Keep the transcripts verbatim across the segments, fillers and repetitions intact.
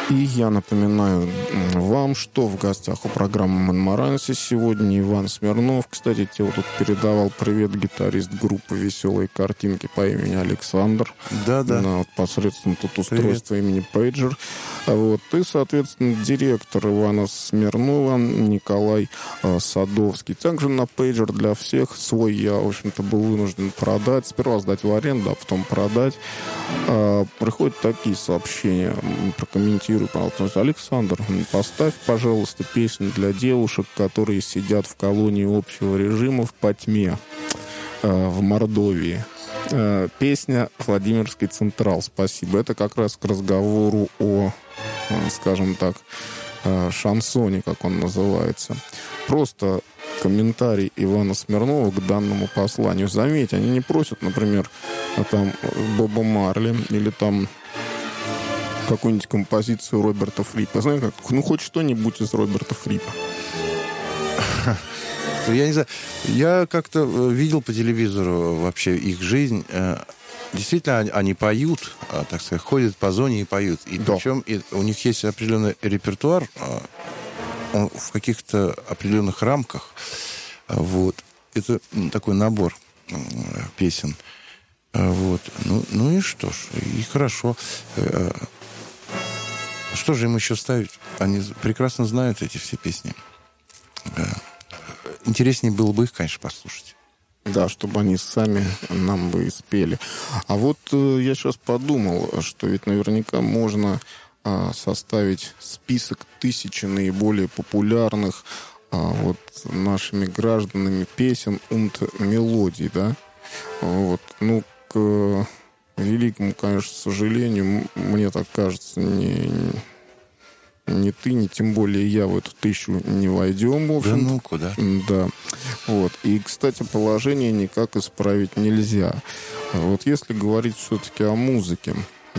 И я напоминаю вам, что в гостях у программы «Монмаранси» сегодня Иван Смирнов. Кстати, тебе вот тут передавал привет гитарист группы «Веселые картинки» по имени Александр. Да-да. На, вот, посредством тут устройства привет. Имени Пейджер. Вот. И, соответственно, директор Ивана Смирнова Николай э, Садовский. Также на Пейджер для всех свой я, в общем-то, был вынужден продать. Сперва сдать в аренду, а потом продать. Э, приходят такие сообщения. Прокомментирую, пожалуйста. Александр, поставь, пожалуйста, песню для девушек, которые сидят в колонии общего режима в Потьме э, в Мордовии. Э, песня «Владимирский Централ». Спасибо. Это как раз к разговору о, э, скажем так, э, шансоне, как он называется. Просто комментарий Ивана Смирнова к данному посланию. Заметь, они не просят, например, там Боба Марли или там какую-нибудь композицию Роберта Фрипа. Знаешь, как, ну, хоть что-нибудь из Роберта Фрипа. Я не знаю. Я как-то видел по телевизору вообще их жизнь. Действительно, они поют, так сказать, ходят по зоне и поют. И да. Причем и у них есть определенный репертуар, он в каких-то определенных рамках. Вот. Это такой набор песен. Вот. Ну, ну и что ж, и хорошо. Что же им еще ставить? Они прекрасно знают эти все песни. Интереснее было бы их, конечно, послушать. Да, чтобы они сами нам бы и спели. А вот э, я сейчас подумал, что ведь наверняка можно э, составить список тысячи наиболее популярных э, вот нашими гражданами песен und мелодий, да? Вот. Ну, к великому, конечно, сожалению, мне так кажется, не, не ты, не тем более я в эту тысячу не войдем, в общем. Да ну куда? Да. Вот. И, кстати, положение никак исправить нельзя. Вот если говорить все-таки о музыке,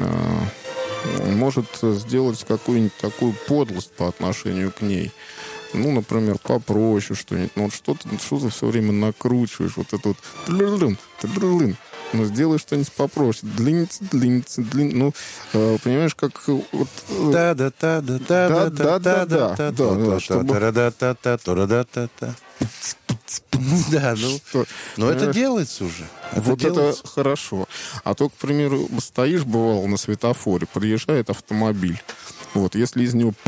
может сделать какую-нибудь такую подлость по отношению к ней. Ну, например, попроще что-нибудь. Ну, вот что-то, что-то все время накручиваешь. Вот это вот... Ну, сделай что-нибудь попроще. Длинница, длинница, длинница. Ну, э, понимаешь, как... Вот, да, да, да, да, да, да, да, да, да, да, ну, но это делается уже. Вот это хорошо. А то, к примеру, стоишь, бывало, на светофоре, подъезжает автомобиль. Вот, если из него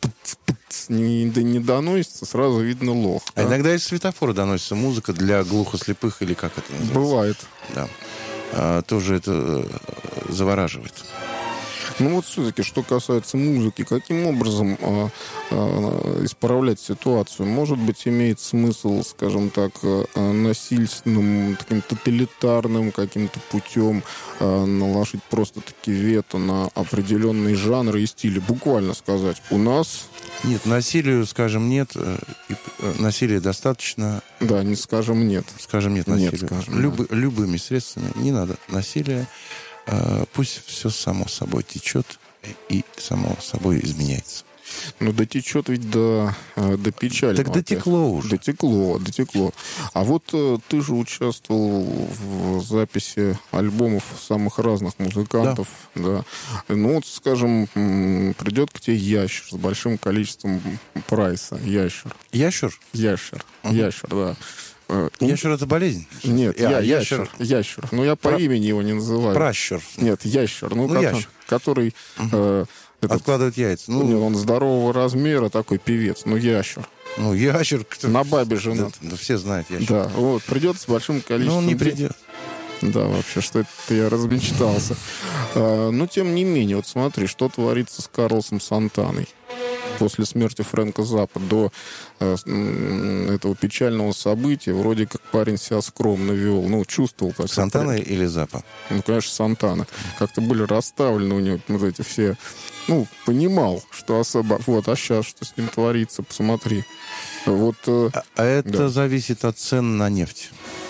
не, не доносится, сразу видно лох. А да? Иногда из светофора доносится музыка для глухослепых, или как это называется? Бывает. Да. А, тоже это завораживает. Ну вот все-таки, что касается музыки, каким образом а, а, исправлять ситуацию? Может быть, имеет смысл, скажем так, насильственным, таким тоталитарным каким-то путем а, наложить просто-таки вето на определенные жанры и стили? Буквально сказать, у нас... Нет, насилию, скажем, нет. Насилия достаточно. Да, не скажем нет. Скажем нет насилию. Нет, скажем, Любы, да. Любыми средствами. Не надо насилия. Пусть все само собой течет и само собой изменяется. Ну, дотечет ведь до, до печали. Так дотекло уже. Дотекло, дотекло. А вот ты же участвовал в записи альбомов самых разных музыкантов. Да. Да. Ну, вот, скажем, придет к тебе ящер с большим количеством прайса. Ящер. Ящер? Ящер. Uh-huh. Ящер, да. Ящер — это болезнь? Нет, я, я, ящер. ящер. Ну, я по Про... имени его не называю. Пращур. Нет, ящер. Ну, ну как ящер. Он, который... Uh-huh. Э, этот, откладывает яйца. Ну, нет, он здорового размера, такой певец. Ну, ящер. Ну, ящер... Кто... На бабе женат. Да, да, все знают ящер. Да, вот, придет с большим количеством... Ну, он не придет. Да, вообще, что это я размечтался. а, но, тем не менее, вот смотри, что творится с Карлосом Сантаной. После смерти Фрэнка Заппа до э, этого печального события вроде как парень себя скромно вел. Ну, чувствовал. Как Сантана как... или Заппа? Ну, конечно, Сантана. Как-то были расставлены у него вот эти все... Ну, понимал, что особо... Вот, а сейчас что с ним творится? Посмотри. Вот, э... а, а это да. зависит от цен на нефть.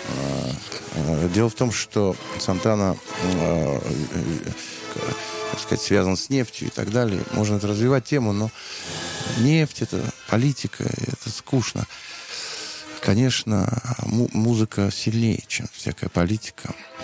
Дело в том, что Сантана... так сказать, связан с нефтью и так далее. Можно это развивать тему, но нефть, это политика, это скучно. Конечно, му- музыка сильнее, чем всякая политика.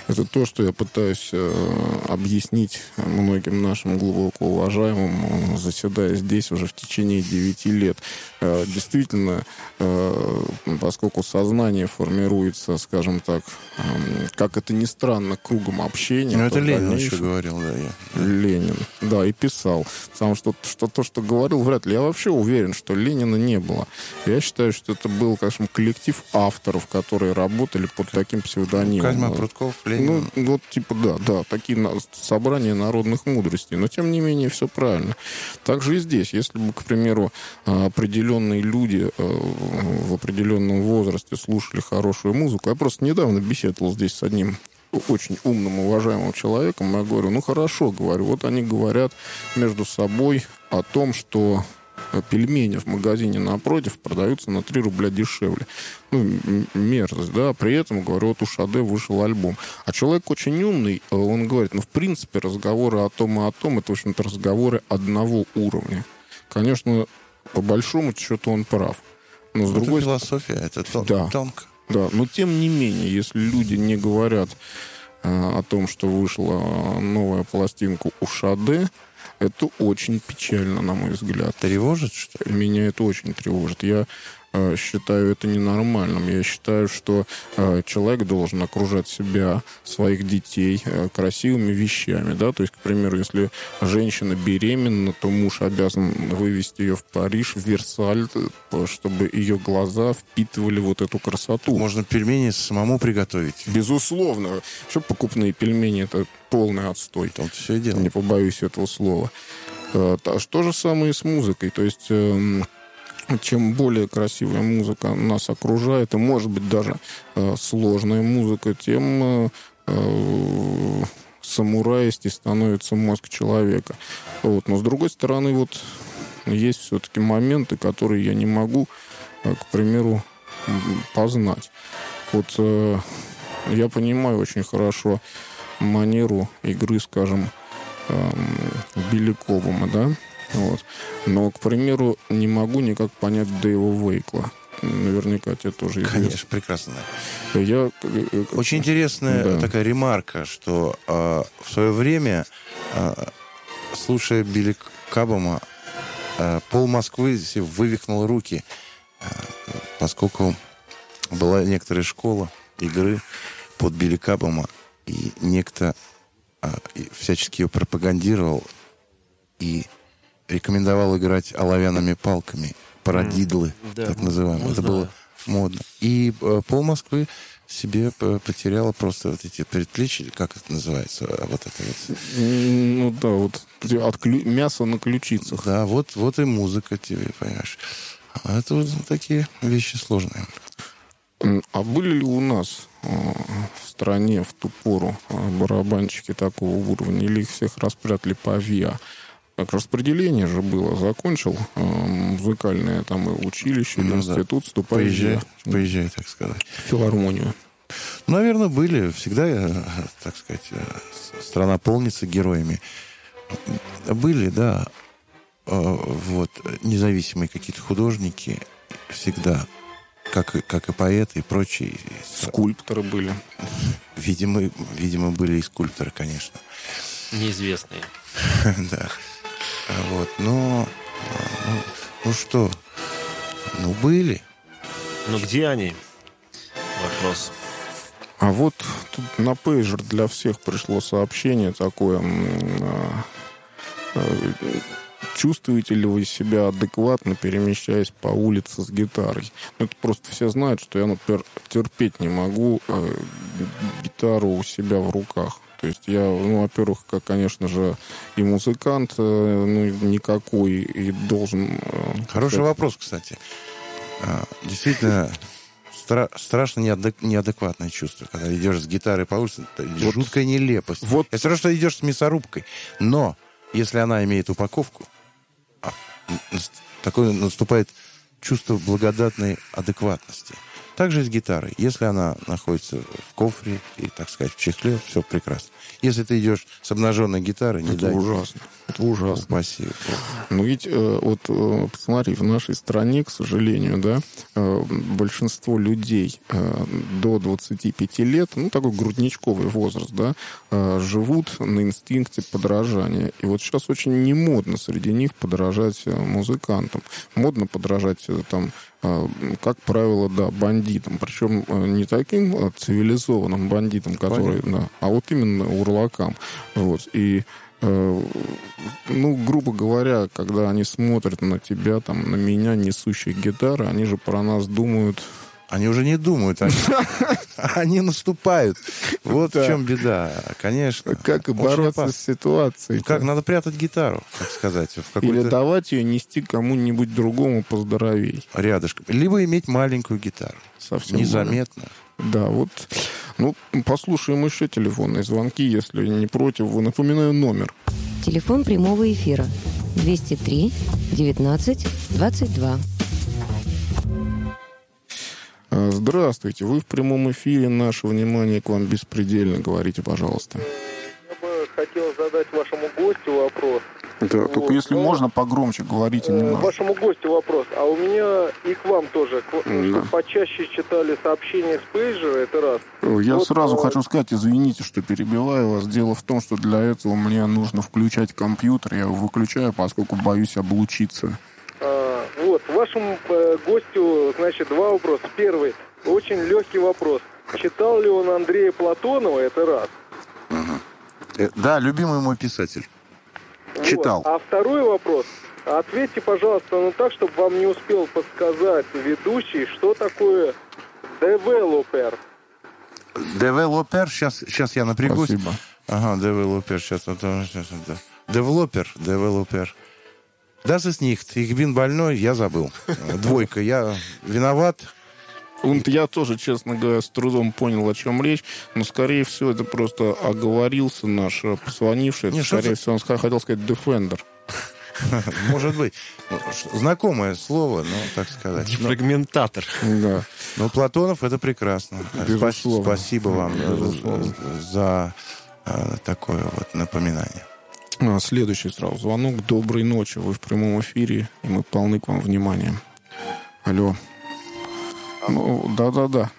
Это то, что я пытаюсь э, объяснить многим нашим глубоко уважаемым, заседая здесь уже в течение девяти лет. Э, действительно, э, поскольку сознание формируется, скажем так, э, как это ни странно, кругом общения. Ну, это Ленин еще говорил, да. Я. Ленин, да, и писал. Потому что, что то, что говорил, вряд ли. Я вообще уверен, что Ленина не было. Я считаю, что это был, конечно, коллектив авторов, которые работали под таким псевдонимом. Козьма Прутков, Ленин. Ну, вот, типа, да, да, такие на, собрания народных мудростей. Но, тем не менее, все правильно. Также и здесь. Если бы, к примеру, определенные люди в определенном возрасте слушали хорошую музыку. Я просто недавно беседовал здесь с одним очень умным, уважаемым человеком. Я говорю, ну, хорошо, говорю, вот они говорят между собой о том, что пельмени в магазине напротив продаются на три рубля дешевле. Ну, мерзость, да. При этом, говорю, вот у Шаде вышел альбом. А человек очень умный, он говорит, ну, в принципе, разговоры о том и о том, это, в общем-то, разговоры одного уровня. Конечно, по большому счету он прав. Но с это другой философия, это тон- да, тонко. Да, но тем не менее, если люди не говорят э, о том, что вышла новая пластинка у Шаде, это очень печально, на мой взгляд. Тревожит, что ли? Меня это очень тревожит. Я э, считаю это ненормальным. Я считаю, что э, человек должен окружать себя, своих детей э, красивыми вещами. Да? То есть, к примеру, если женщина беременна, то муж обязан вывести ее в Париж, в Версаль, чтобы ее глаза впитывали вот эту красоту. Можно пельмени самому приготовить. Безусловно. Что покупные пельмени — это полный отстой. Там все и дело. Не побоюсь этого слова. То же самое и с музыкой. То есть, чем более красивая музыка нас окружает, и, может быть, даже сложная музыка, тем самураистей становится мозг человека. Вот. Но, с другой стороны, вот есть все-таки моменты, которые я не могу, к примеру, познать. Вот я понимаю очень хорошо манеру игры, скажем, Билли Кобама, да, вот. Но, к примеру, не могу никак понять Дэйва Вейкла. Наверняка тебе тоже известно. Конечно, прекрасно. Я... Очень интересная да. такая ремарка, что э, в свое время, э, слушая Билли Кобама, э, пол Москвы вывихнул руки, э, поскольку была некоторая школа игры под Билли Кобама, и некто э, всячески ее пропагандировал и рекомендовал играть оловянными палками, парадидлы, mm, да, так называемые. Это было модно. И э, пол Москвы себе потеряла просто вот эти предплечья, как это называется, вот это вот. Ну да, вот от клю... мяса на ключицах. Да, вот, вот и музыка тебе, понимаешь. А это вот такие вещи сложные. А были ли у нас э, в стране в ту пору э, барабанщики такого уровня, или их всех распрятали по ВИА? Так распределение же было. Закончил э, музыкальное там училище, ну, институт, да. Вступай поезжай, поезжай, так сказать. В филармонию. Наверное, были. Всегда, так сказать, страна полнится героями. Были, да. Вот, независимые какие-то художники всегда, как, как и поэты и прочие. Скульпторы были. Видимо, видимо, были и скульпторы, конечно. Неизвестные. Да. Вот, но... Ну, ну что? Ну, были. Ну, где они? Вопрос. А вот тут на пейджер для всех пришло сообщение такое. Чувствуете ли вы себя адекватно, перемещаясь по улице с гитарой? Это просто все знают, что я, например, терпеть не могу э, гитару у себя в руках. То есть я, ну, во-первых, как, конечно же, и музыкант, э, ну, никакой, и должен... Э, Хороший сказать... вопрос, кстати. А, действительно... Стра- страшно неадек- неадекватное чувство, когда идешь с гитарой по улице, это вот, жуткая нелепость. Вот. Это все равно, что идешь с мясорубкой. Но, если она имеет упаковку, а, такое наступает чувство благодатной адекватности. Также и с гитарой. Если она находится в кофре и, так сказать, в чехле, все прекрасно. Если ты идешь с обнаженной гиторой, не это дай... ужасно. Это Это ужасно. Спасибо. Ну ведь, э, вот, э, посмотри, в нашей стране, к сожалению, да, э, большинство людей э, до двадцати пяти лет, ну, такой грудничковый возраст, да, э, живут на инстинкте подражания. И вот сейчас очень не модно среди них подражать э, музыкантам. Модно подражать, э, там, э, как правило, да, бандитам. Причем э, не таким э, цивилизованным бандитам, которые, да, а вот именно урлакам. Вот. И ну, грубо говоря, когда они смотрят на тебя, там, на меня, несущих гитары, они же про нас думают... Они уже не думают, они, они наступают. Вот Да. в чем беда, конечно. Как и Очень бороться опасно. с ситуацией. Как, надо прятать гитару, так сказать, в Или какой-то давать ее нести кому-нибудь другому поздоровей. рядышком. Либо иметь маленькую гитару. Совсем Незаметно. Да, вот. Ну, послушаем еще телефонные звонки, если не против. Напоминаю номер. Телефон прямого эфира двести три девятнадцать двадцать два. Здравствуйте, вы в прямом эфире. Наше внимание к вам беспредельно. Говорите, пожалуйста. Я бы хотел задать вашему гостю вопрос. Да, Вот, только если ну, можно, погромче говорите Э, немного. Вашему гостю вопрос. А у меня и к вам тоже. К- Да. Чтобы почаще читали сообщения с пейджера, это раз. Я Вот, сразу а, хочу сказать, извините, что перебиваю вас. Дело в том, что для этого мне нужно включать компьютер. Я его выключаю, поскольку боюсь облучиться. а, вот, вашему э, гостю, значит, два вопроса. Первый, очень легкий вопрос. Читал ли он Андрея Платонова, это раз. Э, Да, любимый мой писатель. Вот. Читал. А второй вопрос. Ответьте, пожалуйста, ну так, чтобы вам не успел подсказать ведущий, что такое девелопер. Девелопер, сейчас, сейчас я напрягусь. Спасибо. Ага, девелопер, сейчас. Девелопер, девелопер. Das ist nicht. Ich bin больной, я забыл. Двойка, я виноват. Вот я тоже, честно говоря, с трудом понял, о чем речь, но, скорее всего, это просто оговорился наш э, позвонивший. Это, Не, что скорее за- всего, он ска- хотел сказать «Defender». Может быть. Ну, ш- Знакомое слово, ну, так сказать. Но, Дефрагментатор. Да. но Платонов это прекрасно. Безусловно. Спа- Спасибо вам э, Безусловно. за э, такое вот напоминание. А, Следующий сразу звонок. Доброй ночи. Вы в прямом эфире, и мы полны к вам внимания. Алло. Ну, да-да-да.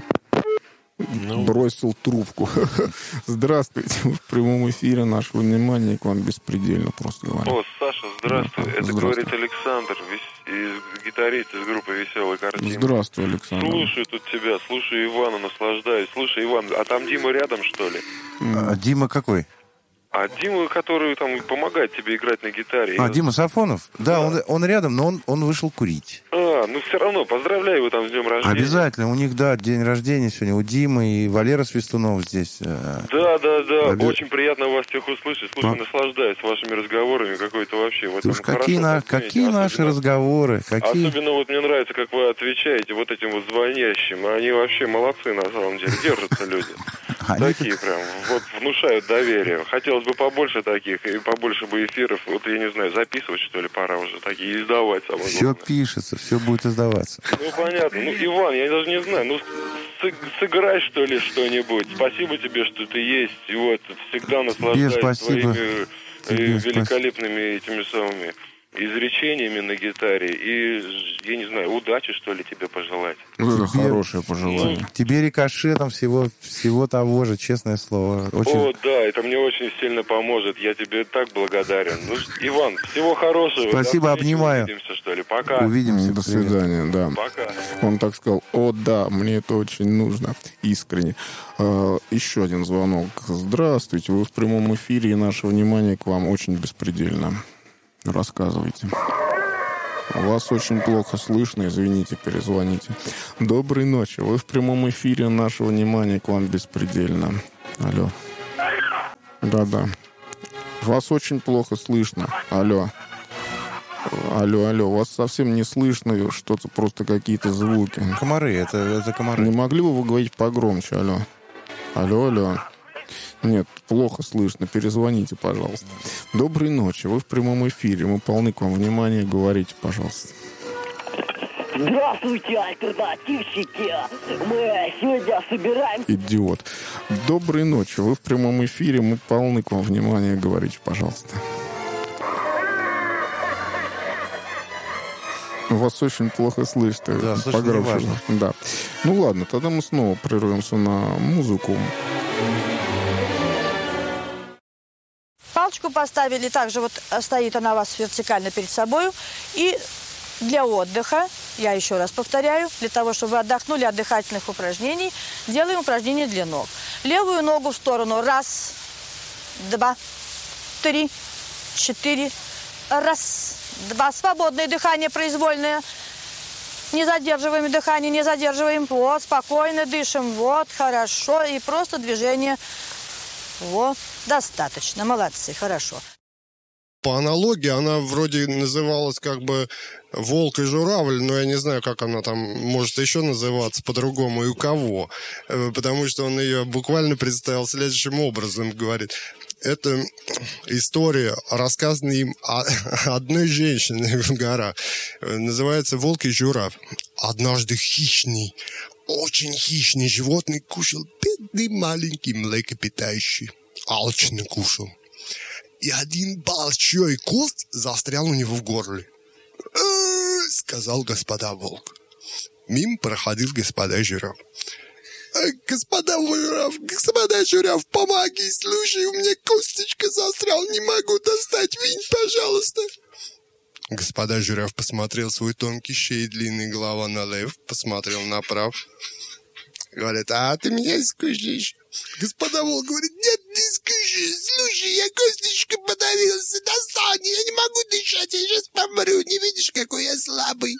Ну, Бросил трубку. Здравствуйте. Вы в прямом эфире. Наше внимание к вам беспредельно, просто говоря. О, Саша, здравствуй. Да, Это здравствуй. говорит Александр, вес- из, гитарист из группы «Веселая картина». Здравствуй, Александр. Слушаю тут тебя, слушаю Ивана, наслаждаюсь. Слушай, Иван, а там Дима рядом, что ли? А Дима какой? А Дима, который там помогает тебе играть на гитаре. А, Я- Дима Сафонов? Да, он, он рядом, но он, он вышел курить. А, ну все равно, поздравляю его там с днем рождения. Обязательно. У них, да, день рождения сегодня. У Димы и Валера Свистунов здесь. э, Да, да, да. Обе- Очень приятно вас всех услышать. Слушай, А. наслаждаюсь вашими разговорами. Какой-то вообще в этом Уж какие, хорошо на- так умеете. какие наши Особенно- разговоры? Какие... Особенно вот мне нравится, как вы отвечаете вот этим вот звонящим. Они вообще молодцы, на самом деле. Держатся люди. Они Такие прям, вот внушают доверие. Хотелось бы побольше таких, и побольше бы эфиров. Вот, я не знаю, записывать, что ли, пора уже такие, и издавать, самое Все главное. пишется, все будет издаваться. Ну, понятно. Ну, Иван, я даже не знаю, ну, сы- сыграй, что ли, что-нибудь. Спасибо тебе, что ты есть. И вот, всегда наслаждаюсь спасибо. твоими э, Тебе великолепными этими самыми изречениями на гитаре. И, я не знаю, удачи, что ли, тебе пожелать. Это Тебе- хорошее пожелание. Тебе рикошетом всего, всего того же, честное слово. Очень... О, да, это мне очень сильно поможет. Я тебе так благодарен. Ну, Иван, всего хорошего. Спасибо, До встречи, обнимаю. Увидимся, что ли. Пока. Увидимся. До Привет. свидания, да. Пока. Он так сказал: о, да, мне это очень нужно. Искренне. А, еще один звонок. Здравствуйте, вы в прямом эфире, и наше внимание к вам очень беспредельно. Рассказывайте. Вас очень плохо слышно, извините, перезвоните. Доброй ночи, вы в прямом эфире, наше внимание к вам беспредельно. Алло. Да-да. Вас очень плохо слышно. Алло. Алло, алло, вас совсем не слышно, что-то просто какие-то звуки. Комары, это, это комары. Не могли бы вы говорить погромче, алло? Алло, алло. Нет, плохо слышно, перезвоните, пожалуйста. Доброй ночи, вы в прямом эфире, мы полны к вам внимания, говорите, пожалуйста. Здравствуйте, альтернативщики! Мы сегодня собираем... Идиот. Доброй ночи, вы в прямом эфире, мы полны к вам внимания, говорите, пожалуйста. Вас очень плохо слышно. Да, слышно неважно. Да. Ну ладно, тогда мы снова прервемся на музыку. Палочку поставили, также вот стоит она у вас вертикально перед собой. И для отдыха, я еще раз повторяю, для того, чтобы вы отдохнули от дыхательных упражнений, делаем упражнение для ног. Левую ногу в сторону. Раз, два, три, четыре. Раз, два. Свободное дыхание, произвольное. Не задерживаем дыхание, не задерживаем. Вот, спокойно дышим. Вот, хорошо. И просто движение. Вот, достаточно. Молодцы, хорошо. По аналогии она вроде называлась как бы «Волк и журавль», но я не знаю, как она там может еще называться по-другому и у кого. Потому что он ее буквально представил следующим образом, говорит. Это история, рассказанная им о одной женщине в горах. Называется «Волк и журавль». Однажды хищный, очень хищный животный кушал бедный маленький млекопитающий. Алчно кушал. И один большой куст застрял у него в горле. «Э-э-э», сказал господа волк. Мимо проходил господа жираф. «Господа жираф, господа жираф, помоги, слушай, у меня косточка застрял, не могу достать, винь, пожалуйста». Господа жираф посмотрел свой тонкий шею, длинный голова налево, посмотрел направо. Говорит: «А ты меня скушаешь?» Господа волк говорит: «Нет, не скушаю, слушай, я косточка подавился, достань, я не могу дышать, я сейчас помру, не видишь, какой я слабый».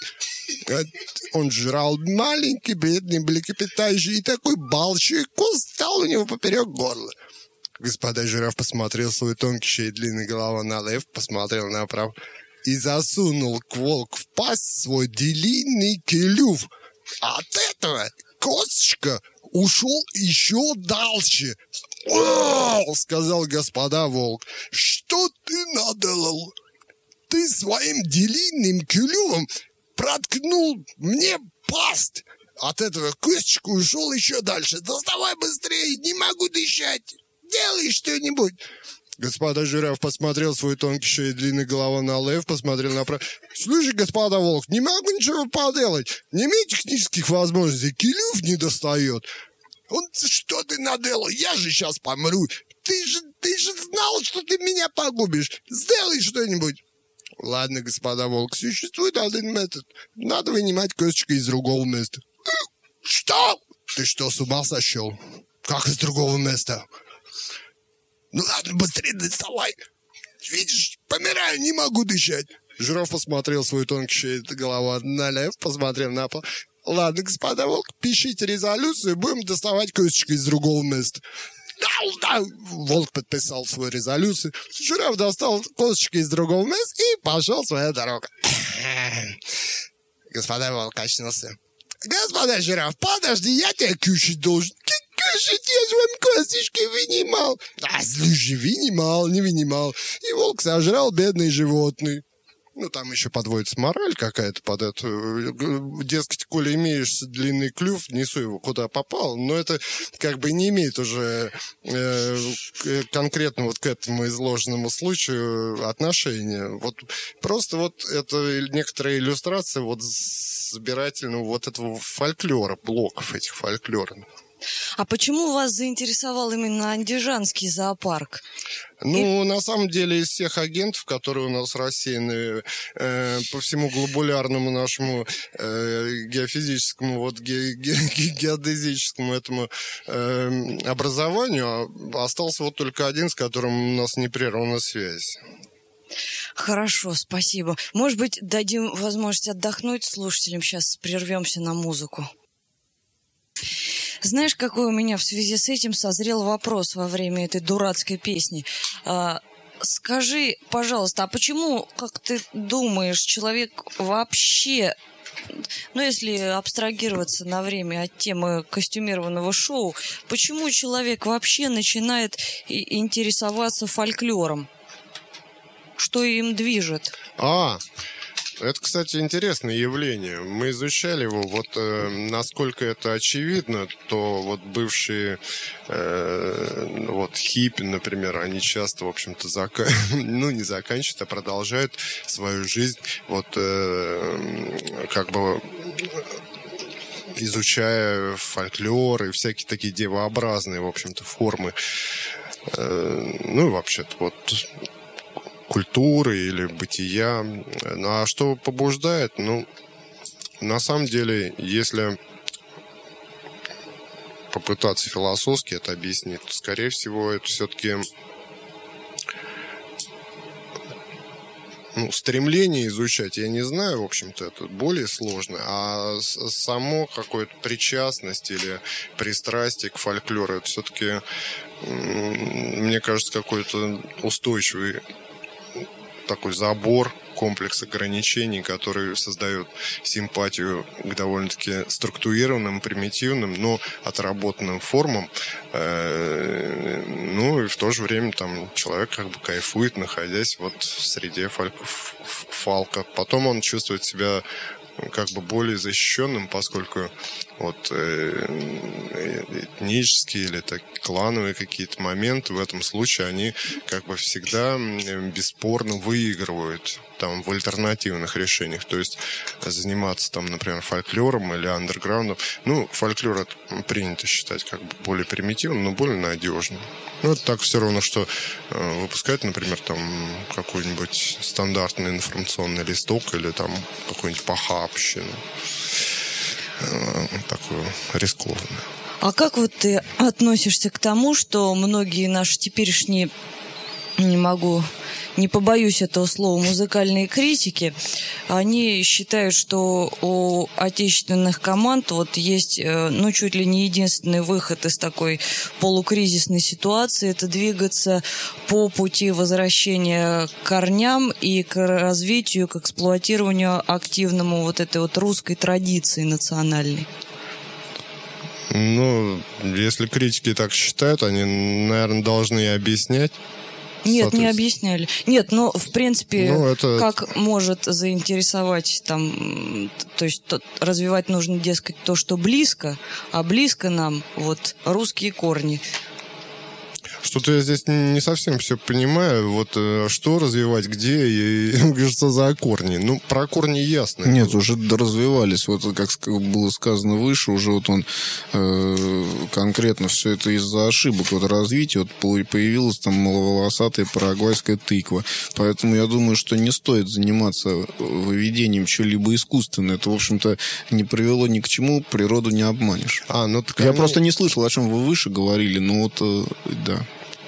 Он жрал маленький, бедный млекопитающий, и такой большой куст стал у него поперек горла. Господа жираф посмотрел свой тонкий шею, длинный голова налево, посмотрел направо и засунул к волку в пасть свой длинный клюв. От этого косточка ушел еще дальше. «О, — сказал господа волк, — что ты наделал? Ты своим длинным клювом проткнул мне пасть. От этого косточка ушел еще дальше. Доставай быстрее, не могу дышать. Делай что-нибудь». Господа жираф посмотрел свой тонкий шею, длинный голова налево, посмотрел направо. «Слушай, господа волк, не могу ничего поделать. Не имею технических возможностей, клюв не достает». «Он, что ты наделал? Я же сейчас помру. Ты же, ты же знал, что ты меня погубишь. Сделай что-нибудь». «Ладно, господа волк, существует один метод. Надо вынимать косточку из другого места». «Что? Ты что, с ума сошел? Как из другого места?» «Ну ладно, быстрее доставай. Видишь, помираю, не могу дышать». Жираф посмотрел свой тонкий шею, голова налево, посмотрел на пол. «Ладно, господа волк, пишите резолюцию, будем доставать косточку из другого места». «Да, да». Волк подписал свою резолюцию. Жираф достал косточку из другого места и пошел своей дорогой. Господа волк очнулся. «Господа жираф, подожди, я тебя кушать должен». «Кушать, я же вам косточки вынимал». «А, слушай, вынимал, не вынимал». И волк сожрал бедный животный. Ну, там еще подводится мораль какая-то под это. Дескать, коли имеешь длинный клюв, несу его куда попал. Но это как бы не имеет уже э, конкретно вот к этому изложенному случаю отношения. Вот просто вот это некоторая иллюстрация вот собирательного вот этого фольклора, блоков этих фольклорных. А почему вас заинтересовал именно Андижанский зоопарк? Ну, И... на самом деле, из всех агентов, которые у нас рассеяны э, по всему глобулярному нашему э, геофизическому, вот ге, ге, геодезическому этому э, образованию, остался вот только один, с которым у нас не прервана связь. Хорошо, спасибо. Может быть, дадим возможность отдохнуть слушателям, сейчас прервемся на музыку. Знаешь, какой у меня в связи с этим созрел вопрос во время этой дурацкой песни? А, скажи, пожалуйста, а почему, как ты думаешь, человек вообще, ну, если абстрагироваться на время от темы костюмированного шоу, почему человек вообще начинает интересоваться фольклором? Что им движет? А, Это, кстати, интересное явление. Мы изучали его. Вот э, насколько это очевидно, то вот бывшие э, вот хиппи, например, они часто, в общем-то, зака... ну, не заканчивают, а продолжают свою жизнь вот э, как бы изучая фольклор и всякие такие девообразные, в общем-то, формы. Э, ну, и вообще-то вот... культуры или бытия. Ну, а что побуждает? Ну, на самом деле, если попытаться философски это объяснить, то, скорее всего, это все-таки ну, стремление изучать, я не знаю, в общем-то, это более сложно, а само какое-то причастность или пристрастие к фольклору, это все-таки, мне кажется, какой-то устойчивый такой забор, комплекс ограничений, который создает симпатию к довольно-таки структурированным, примитивным, но отработанным формам. Ну и в то же время там человек как бы кайфует, находясь вот в среде фольк- фалка. Потом он чувствует себя как бы более защищенным, поскольку вот э, этнические или так, клановые какие-то моменты в этом случае, они как бы всегда бесспорно выигрывают там в альтернативных решениях. То есть заниматься там, например, фольклором или андерграундом. Ну, фольклор это принято считать как бы более примитивным, но более надежным. Ну, это так все равно, что э, выпускать, например, там какой-нибудь стандартный информационный листок или там какую-нибудь похабщину. Э, такую рискованную. А как вот ты относишься к тому, что многие наши теперешние, не могу, не побоюсь этого слова, музыкальные критики, они считают, что у отечественных команд вот есть, ну, чуть ли не единственный выход из такой полукризисной ситуации, это двигаться по пути возвращения к корням и к развитию, к эксплуатированию активному вот этой вот русской традиции национальной. Ну, если критики так считают, они, наверное, должны и объяснять. Нет, не объясняли. Нет, но в принципе, ну, это... как может заинтересовать там, то есть то, развивать нужно, дескать, то, что близко, а близко нам вот русские корни. Что-то я здесь не совсем все понимаю. Вот что развивать, где и что за корни? Ну, про корни ясно. Нет, уже развивались. Вот как было сказано выше, уже вот он э, конкретно все это из-за ошибок вот развития. Вот появилась там маловолосатая парагвайская тыква. Поэтому я думаю, что не стоит заниматься выведением чего-либо искусственного. Это, в общем-то, не привело ни к чему, природу не обманешь. А, ну, так я они... просто не слышал, о чем вы выше говорили, но вот, э, да.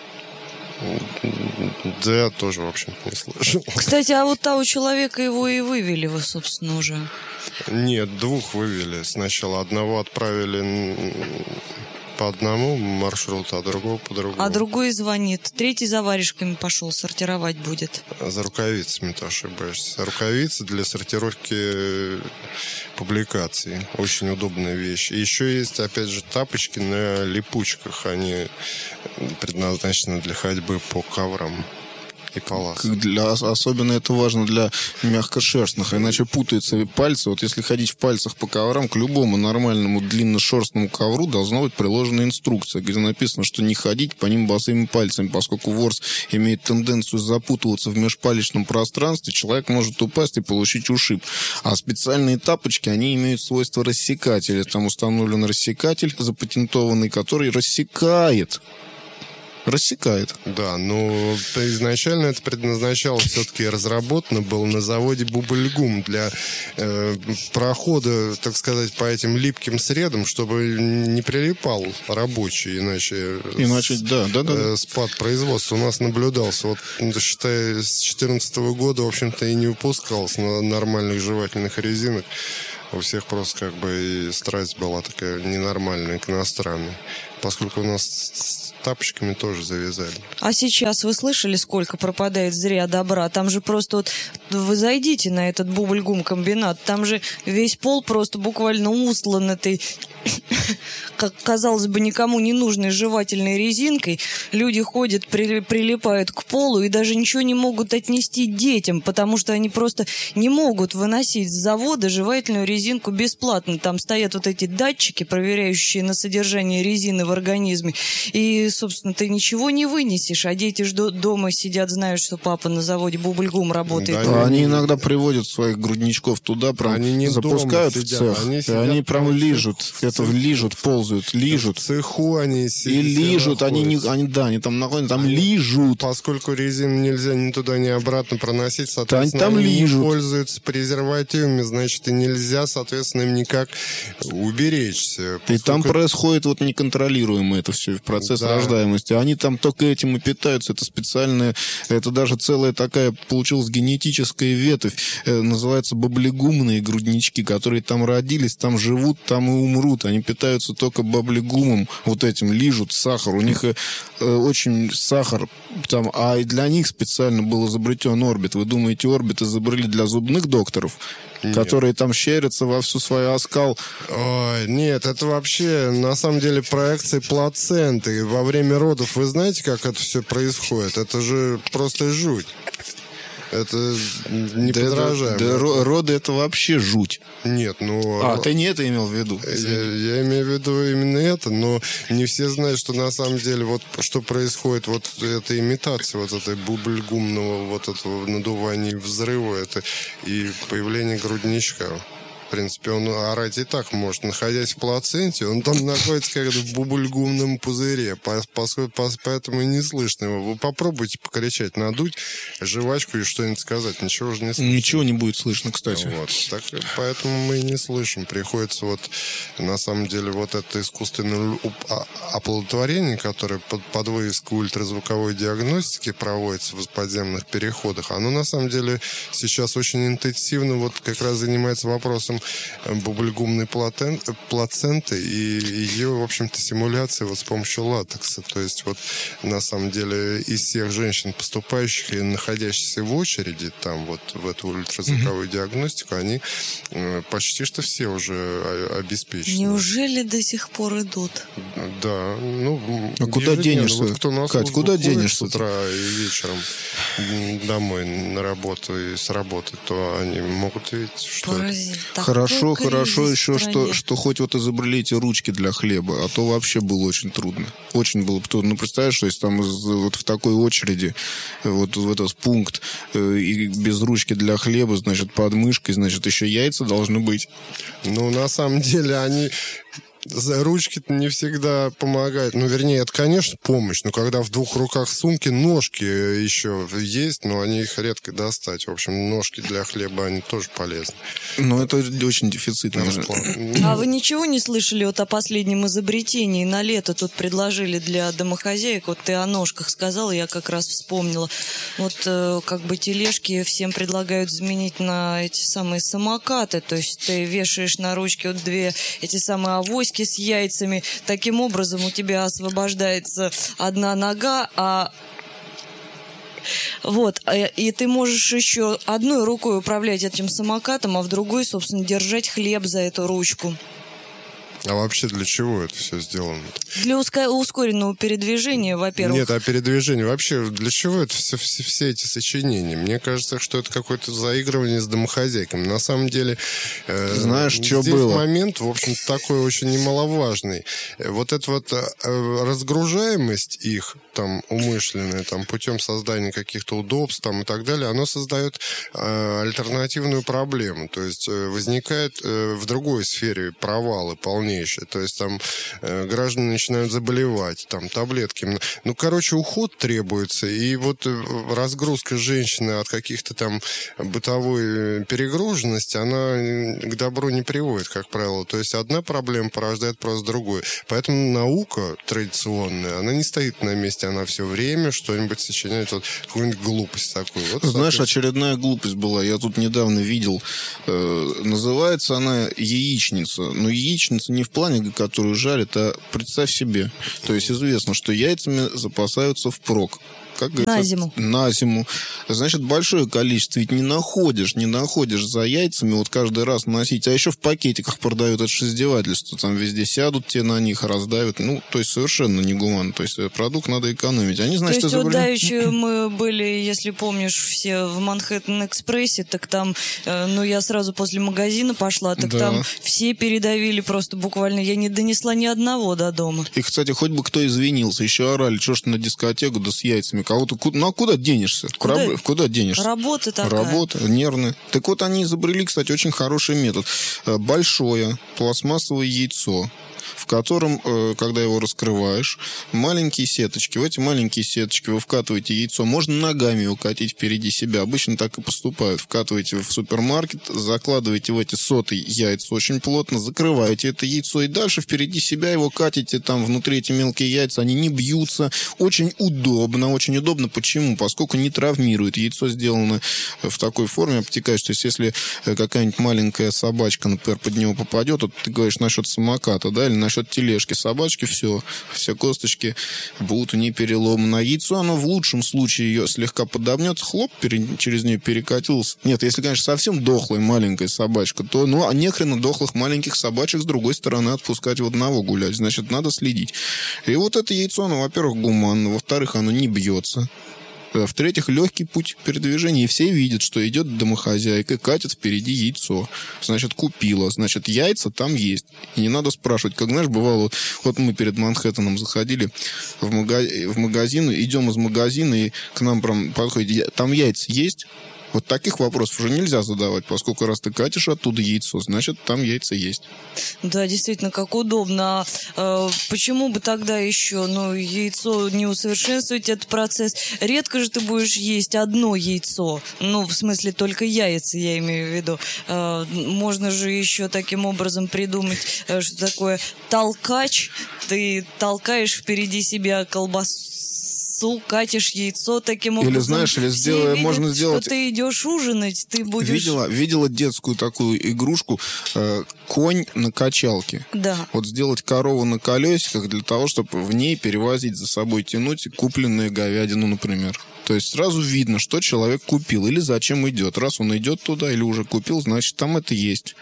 Да, я тоже, в общем-то, не слышал. Кстати, а вот того человека его и вывели вы, собственно, уже. Нет, двух вывели. Сначала одного отправили по одному маршруту, а другого по другому. А другой звонит. Третий за варежками пошел, сортировать будет. За рукавицами ты ошибаешься. Рукавицы для сортировки публикаций. Очень удобная вещь. И еще есть, опять же, тапочки на липучках. Они предназначены для ходьбы по коврам и паласам. Для, особенно это важно для мягкошерстных, иначе путаются пальцы. Вот если ходить в пальцах по коврам, к любому нормальному длинношерстному ковру должна быть приложена инструкция, где написано, что не ходить по ним босыми пальцами, поскольку ворс имеет тенденцию запутываться в межпалечном пространстве, человек может упасть и получить ушиб. А специальные тапочки, они имеют свойство рассекателя. Там установлен рассекатель запатентованный, который рассекает Рассекает. Да, но изначально это предназначалось, все-таки разработано было на заводе Бубльгум для э, прохода, так сказать, по этим липким средам, чтобы не прилипал рабочий, иначе, иначе с, да, да, да. Э, спад производства у нас наблюдался. Вот, считай, с две тысячи четырнадцатого года, в общем-то, и не выпускалось на нормальных жевательных резинок. У всех просто как бы и страсть была такая ненормальная к иностранной. Поскольку у нас с тапочками тоже завязали. А сейчас вы слышали, сколько пропадает зря добра? Там же просто вот вы зайдите на этот бубльгум комбинат, там же весь пол просто буквально устлан этой как казалось бы, никому не нужной жевательной резинкой, люди ходят, при, прилипают к полу и даже ничего не могут отнести детям, потому что они просто не могут выносить с завода жевательную резинку бесплатно. Там стоят вот эти датчики, проверяющие на содержание резины в организме. И, собственно, ты ничего не вынесешь, а дети ж дома сидят, знают, что папа на заводе бубльгум работает. Да, они иногда приводят своих грудничков туда, прям они не запускают в цех, они, и они прям лижут, это лижут, ползают, лижут. В цеху они сидят. И лижут, они, не, они, да, они там находятся, там они, лижут. Поскольку резину нельзя ни туда, ни обратно проносить, соответственно, там они лижут. Не пользуются презервативами, значит, и нельзя, соответственно, им никак уберечься. Поскольку... И там происходит вот неконтролируемый это все, процесс да. рождаемости. Они там только этим и питаются, это специальная, это даже целая такая, получилась генетическая ветвь, называется баблигумные груднички, которые там родились, там живут, там и умрут. Они питаются только баблигумом, вот этим, лижут сахар. У них э, очень сахар там, а и для них специально был изобретен орбит. Вы думаете, орбит изобрели для зубных докторов? Нет. Которые там щерятся во всю свою оскал. Ой, нет, это вообще на самом деле проекции плаценты. Во время родов вы знаете, как это все происходит? Это же просто жуть. Это не да подражаемо. Да, да, роды это вообще жуть. Нет, ну... А, ты не это имел в виду? Я, я имею в виду именно это, но не все знают, что на самом деле вот что происходит, вот эта имитация вот этой бубльгумного вот этого надувания и взрыва, это и появление грудничка. В принципе, он орать и так может, находясь в плаценте, он там находится как-то в бубльгумном пузыре, поэтому и не слышно его. Вы попробуйте покричать, надуть жвачку и что-нибудь сказать, ничего же не слышно. Ничего не будет слышно, кстати. Вот, так, поэтому мы и не слышим. Приходится вот, на самом деле, вот это искусственное оплодотворение, которое под, под вывеску ультразвуковой диагностики проводится в подземных переходах, оно, на самом деле, сейчас очень интенсивно вот как раз занимается вопросом бубльгумной плаценты и ее, в общем-то, симуляция вот с помощью латекса. То есть вот на самом деле из всех женщин, поступающих и находящихся в очереди там вот в эту ультразвуковую mm-hmm. диагностику, они почти что все уже обеспечены. Неужели до сих пор идут? Да. Ну, а куда денешься? Вот кто на Кать, куда денешься? С утра и вечером домой на работу и с работы, то они могут видеть, что... Паразит. Хорошо, хорошо еще, что, что хоть вот изобрели эти ручки для хлеба, а то вообще было очень трудно. Очень было трудно. Ну, представляешь, что если там вот в такой очереди, вот в этот пункт, и без ручки для хлеба, значит, под мышкой, значит, еще яйца должны быть. Ну, на самом деле, они... За ручки-то не всегда помогают. Ну, вернее, это, конечно, помощь. Но когда в двух руках сумки, ножки еще есть, но они их редко достать. В общем, ножки для хлеба, они тоже полезны. Но это очень дефицитно. А вы ничего не слышали вот о последнем изобретении? На лето тут предложили для домохозяек. Вот ты о ножках сказала, я как раз вспомнила. Вот э, как бы тележки всем предлагают заменить на эти самые самокаты. То есть ты вешаешь на ручки вот две эти самые авоськи с яйцами. Таким образом у тебя освобождается одна нога, а вот, и ты можешь еще одной рукой управлять этим самокатом, а в другой, собственно, держать хлеб за эту ручку. А вообще для чего это все сделано? Для ускоренного передвижения, во-первых. Нет, а передвижение вообще для чего это все, все, все эти сочинения? Мне кажется, что это какое-то заигрывание с домохозяйками. На самом деле, э, знаешь, что здесь было? Момент, в общем, такой очень немаловажный. Вот эта вот э, разгружаемость их там умышленная, там путем создания каких-то удобств там и так далее, оно создает э, альтернативную проблему. То есть э, возникает э, в другой сфере провалы полнейшие. То есть там э, граждане начинают заболевать, там таблетки. Ну, короче, уход требуется. И вот разгрузка женщины от каких-то там бытовой перегруженности, она к добру не приводит, как правило. То есть одна проблема порождает просто другую. Поэтому наука традиционная, она не стоит на месте, она все время что-нибудь сочиняет, вот какую-нибудь глупость такую. Вот, знаешь, очередная глупость была. Я тут недавно видел. Э, называется она яичница. Но яичница не в плане, которую жарят, а представь себе. То есть известно, что яйцами запасаются впрок. как говорится, на зиму. На зиму. Значит, большое количество ведь не находишь, не находишь за яйцами, вот каждый раз носить. А еще в пакетиках продают, это же издевательство. Там везде сядут те на них, раздавят. Ну, то есть совершенно негуманно. То есть продукт надо экономить. Они, значит, то есть вот изобрели... давеча мы были, если помнишь, все в Манхэттен-экспрессе, так там, э, ну, я сразу после магазина пошла, так да. там все передавили просто буквально. Я не донесла ни одного до дома. И, кстати, хоть бы кто извинился, еще орали, что ж на дискотеку, да с яйцами. Кого-то, ну, а куда денешься? Куда, Раб... куда денешься? Работа такая. Работа, нервная. Так вот, они изобрели, кстати, очень хороший метод. Большое пластмассовое яйцо, в котором, когда его раскрываешь, маленькие сеточки. В эти маленькие сеточки вы вкатываете яйцо. Можно ногами его катить впереди себя. Обычно так и поступают. Вкатываете в супермаркет, закладываете в эти соты яйца очень плотно, закрываете это яйцо и дальше впереди себя его катите. Там внутри эти мелкие яйца, они не бьются. Очень удобно. Очень удобно. Почему? Поскольку не травмирует. Яйцо сделано в такой форме обтекающей. То есть, если какая-нибудь маленькая собачка, например, под него попадет, вот ты говоришь насчет самоката, да, или насчет тележки собачки, все, все косточки будут у нее переломаны. А яйцо, оно в лучшем случае ее слегка подомнет, хлоп, пере, через нее перекатился. Нет, если, конечно, совсем дохлая маленькая собачка, то, ну, а нехрена дохлых маленьких собачек с другой стороны отпускать в одного гулять. Значит, надо следить. И вот это яйцо, оно, во-первых, гуманно, во-вторых, оно не бьется. В-третьих, легкий путь передвижения. И все видят, что идет домохозяйка, катит впереди яйцо. Значит, купила. Значит, яйца там есть. И не надо спрашивать. Как, знаешь, бывало, вот мы перед Манхэттеном заходили в, мага... в магазин, идем из магазина, и к нам прям подходит, там яйца есть? Вот таких вопросов уже нельзя задавать, поскольку раз ты катишь оттуда яйцо, значит, там яйца есть. Да, действительно, как удобно. А, э, почему бы тогда еще, ну, яйцо не усовершенствовать этот процесс? Редко же ты будешь есть одно яйцо. Ну, в смысле, только яйца, я имею в виду. А, можно же еще таким образом придумать, что такое толкач. Ты толкаешь впереди себя колбасу, катишь яйцо таким образом. Или, знаешь, или сделай, видят, можно сделать... что ты идешь ужинать, ты будешь... Видела, видела детскую такую игрушку э, «Конь на качалке». Да. Вот сделать корову на колесиках для того, чтобы в ней перевозить за собой, тянуть купленную говядину, например. То есть сразу видно, что человек купил или зачем идет. Раз он идет туда или уже купил, значит, там это есть.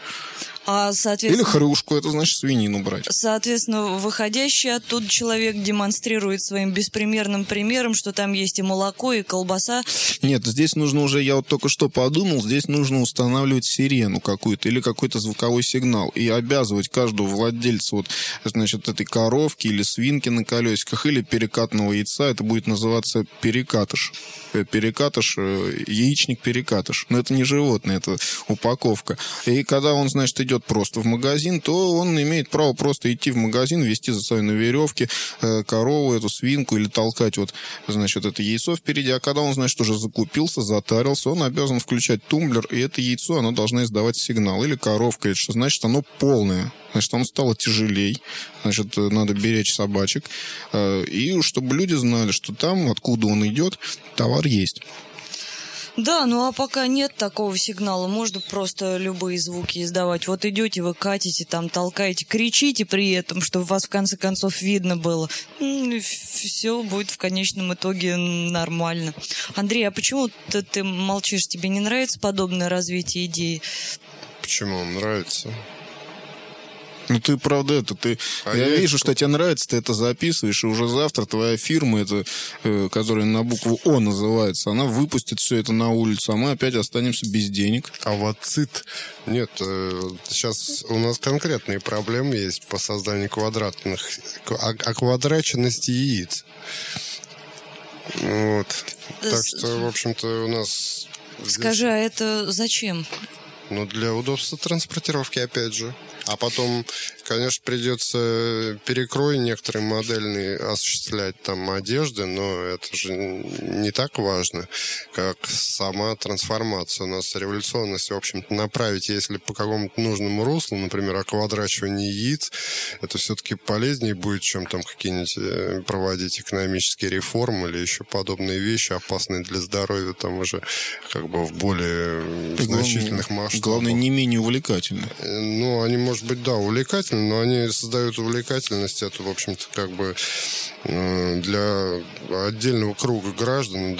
А, соответственно, или хрюшку, это значит свинину брать. Соответственно, выходящий оттуда человек демонстрирует своим беспримерным примером, что там есть и молоко, и колбаса. Нет, здесь нужно уже, я вот только что подумал, здесь нужно устанавливать сирену какую-то или какой-то звуковой сигнал и обязывать каждого владельца вот, значит, этой коровки или свинки на колесиках или перекатного яйца, это будет называться перекатыш. Перекатыш, яичник-перекатыш. Но это не животное, это упаковка. И когда он, значит, идет просто в магазин, то он имеет право просто идти в магазин, вести за собой на веревке э, корову, эту свинку или толкать вот, значит, это яйцо впереди. А когда он, значит, уже закупился, затарился, он обязан включать тумблер, и это яйцо, оно должно издавать сигнал. Или коровка, или что значит, оно полное. Значит, оно стало тяжелей. Значит, надо беречь собачек. Э, и чтобы люди знали, что там, откуда он идет, товар есть. Да, ну а пока нет такого сигнала, можно просто любые звуки издавать. Вот идете, вы катите, там толкаете, кричите при этом, чтобы вас в конце концов видно было. Все будет в конечном итоге нормально. Андрей, а почему ты, ты молчишь? Тебе не нравится подобное развитие идеи? Почему? Нравится. Ну, ты, правда, это, ты... А я, я вижу, что тебе нравится, ты это записываешь, и уже завтра твоя фирма, это, э, которая на букву О называется, она выпустит все это на улицу, а мы опять останемся без денег. А вот цит... Нет, э, сейчас у нас конкретные проблемы есть по созданию квадратных... оквадраченности яиц. Вот. Так что, в общем-то, у нас... Скажи, а это зачем? Ну, для удобства транспортировки, опять же. А потом, конечно, придется перекрой некоторые модельные осуществлять там одежды, но это же не так важно, как сама трансформация. У нас революционность, в общем-то, направить, если по какому-то нужному руслу, например, оквадрачивание яиц, это все-таки полезнее будет, чем там какие-нибудь проводить экономические реформы или еще подобные вещи, опасные для здоровья, там уже как бы в более значительных масштабах. Главное, не менее увлекательно. Ну, они, может быть, да, увлекательны, увлекательны, но они создают увлекательность, это, в общем-то, как бы для отдельного круга граждан,